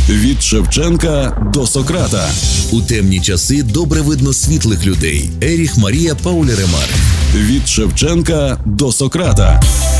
Від Шевченка до Сократа. У темні часи добре видно світлих людей. Еріх Марія Паулі Ремарк. Від Шевченка до Сократа.